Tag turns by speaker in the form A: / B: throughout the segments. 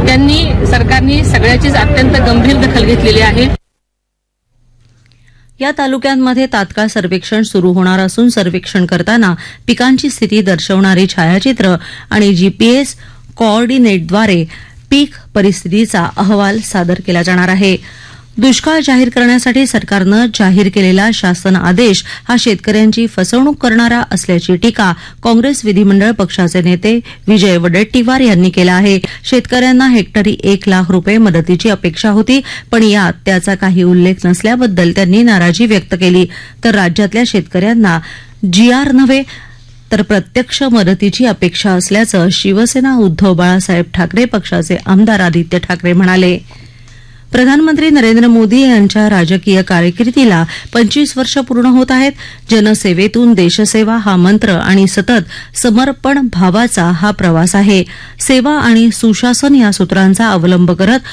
A: त्यांनी सरकारने सगळ्याचीच अत्यंत गंभीर दखल घेतलेली आहे.
B: या तालुक्यांमध्ये तात्काळ सर्वेक्षण सुरू होणार असून सर्वेक्षण करताना पिकांची स्थिती दर्शवणारी छायाचित्र आणि जीपीएस कोऑर्डिनेटद्वारे पीक परिस्थितीचा अहवाल सादर केला जाणार आहे. दुष्काळ जाहीर करण्यासाठी सरकारनं जाहीर केलेला शासन आदेश हा शेतकऱ्यांची फसवणूक करणारा असल्याची टीका काँग्रेस विधिमंडळ पक्षाचे नेते विजय वडेट्टीवार यांनी केला आहे. शेतकऱ्यांना हेक्टरी 1 लाख रुपये मदतीची अपेक्षा होती, पण यात त्याचा काही उल्लेख नसल्याबद्दल त्यांनी नाराजी व्यक्त केली. तर राज्यातल्या शेतकऱ्यांना जीआर नव्हे तर प्रत्यक्ष मदतीची अपेक्षा असल्याचं शिवसेना उद्धव बाळासाहेब ठाकरे पक्षाचे आमदार आदित्य ठाकरे म्हणाले. प्रधानमंत्री नरेंद्र मोदी यांच्या राजकीय कारकिर्दीला 25 वर्ष पूर्ण होत आहेत. जनसेवेतून देशसेवा हा मंत्र आणि सतत समर्पण भावाचा हा प्रवास आहे. सेवा आणि सुशासन या सूत्रांचा अवलंब करत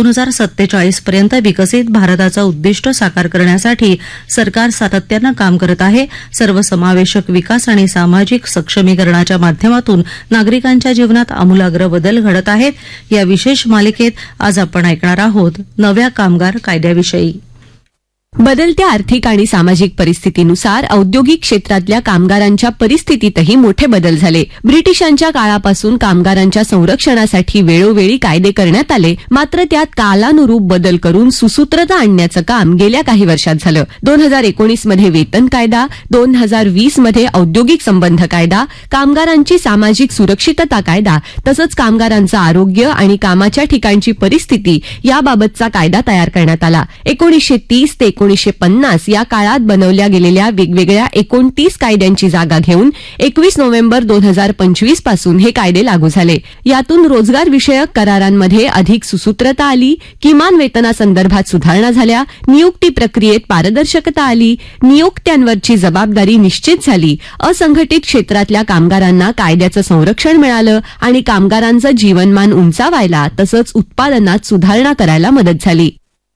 B: 2047 पर्यंत विकसित भारताचं उद्दिष्ट साकार करण्यासाठी सरकार सातत्यानं काम करत आहे. सर्वसमावेशक विकास आणि सामाजिक सक्षमीकरणाच्या माध्यमातून नागरिकांच्या जीवनात आमूलाग्र बदल घडत आहेत. या विशेष मालिकेत आज आपण ऐकणार आहोत नव्या कामगार कायद्याविषयी.
C: बदलत्या आर्थिक आणि सामाजिक परिस्थितीनुसार औद्योगिक क्षेत्रातल्या कामगारांच्या परिस्थितीतही मोठे बदल झाले. ब्रिटिशांच्या काळापासून कामगारांच्या संरक्षणासाठी वेळोवेळी कायदे करण्यात आले, मात्र त्यात कालानुरूप बदल करून सुसूत्रता आणण्याचं काम गेल्या काही वर्षात झालं. 2019 मध्ये वेतन कायदा, 2020 मध्ये औद्योगिक संबंध कायदा, कामगारांची सामाजिक सुरक्षितता कायदा तसंच कामगारांचं आरोग्य आणि कामाच्या ठिकाणची परिस्थिती याबाबतचा कायदा तयार करण्यात आला. 1930 ते 1950 या काळात बनवल्या गेलेल्या वेगवेगळ्या 29 कायद्यांची जागा घेऊन 21 नोव्हेंबर 2025 पासून हे कायदे लागू झाले. यातून रोजगार विषयक करारांमध्ये अधिक सुसूत्रता आली, किमान वेतनासंदर्भात सुधारणा झाल्या, नियुक्ती प्रक्रियेत पारदर्शकता आली, नियोक्त्यांवरची जबाबदारी निश्चित झाली, असंघटित क्षेत्रातल्या कामगारांना कायद्याचं संरक्षण मिळालं आणि कामगारांचं जीवनमान उंचावायला तसंच उत्पादनात सुधारणा करायला मदत झाली.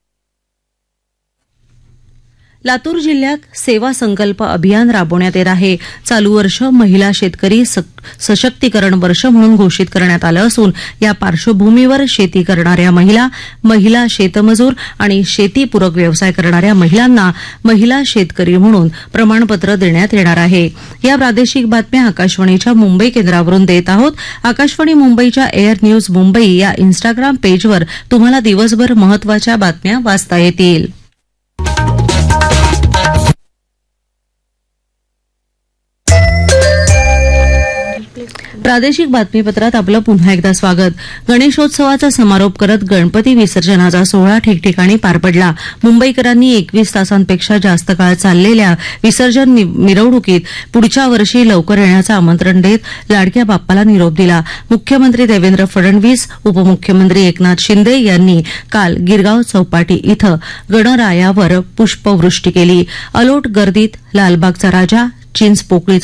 B: लातूर जिल्ह्यात सेवा संकल्प अभियान राबवण्यात येत आहे. चालू वर्ष महिला शेतकरी सशक्तीकरण वर्ष म्हणून घोषित करण्यात आलं असून या पार्श्वभूमीवर शेती करणाऱ्या महिला शेतमजूर आणि शेतीपूरक व्यवसाय करणाऱ्या महिलांना महिला शेतकरी म्हणून प्रमाणपत्र देण्यात येणार आहे. या प्रादेशिक बातम्या आकाशवाणीच्या मुंबई केंद्रावरून देत आहोत. आकाशवाणी मुंबईच्या एअर न्यूज मुंबई या इन्स्टाग्राम पेजवर तुम्हाला दिवसभर महत्वाच्या बातम्या वाचता येतील. प्रादेशिक बातमीपत्रात आपलं पुन्हा एकदा स्वागत. गणेशोत्सवाचा समारोप करत गणपती विसर्जनाचा सोहळा ठिकठिकाणी पार पडला. मुंबईकरांनी 21 तासांपेक्षा जास्त काळ चाललेल्या विसर्जन मिरवणुकीत पुढच्या वर्षी लवकर येण्याचं आमंत्रण देत लाडक्या बाप्पाला निरोप दिला. मुख्यमंत्री देवेंद्र फडणवीस, उपमुख्यमंत्री एकनाथ शिंदे यांनी काल गिरगाव चौपाटी इथं गणरायावर पुष्पवृष्टी केली. अलोट गर्दीत लालबागचा राजा, चिंचपोकळीचा